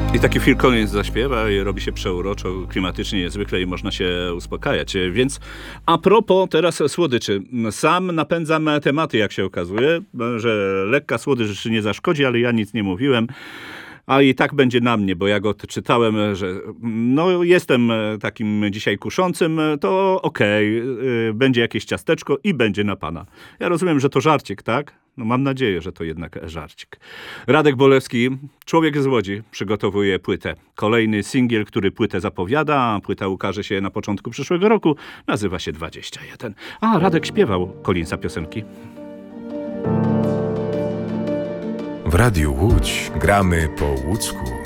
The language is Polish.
I taki Phil Collins zaśpiewa i robi się przeuroczo, klimatycznie niezwykle i można się uspokajać. Więc a propos teraz słodyczy. Sam napędzam tematy, jak się okazuje, że lekka słodycz nie zaszkodzi, ale ja nic nie mówiłem. A i tak będzie na mnie, bo jak odczytałem, że no jestem takim dzisiaj kuszącym, to okej, będzie jakieś ciasteczko i będzie na pana. Ja rozumiem, że to żarcik, tak? No mam nadzieję, że to jednak żarcik. Radek Bolewski, człowiek z Łodzi, przygotowuje płytę. Kolejny singiel, który płytę zapowiada. Płyta ukaże się na początku przyszłego roku. Nazywa się 21. A, Radek śpiewał Collinsa piosenki. W Radiu Łódź gramy po łódzku.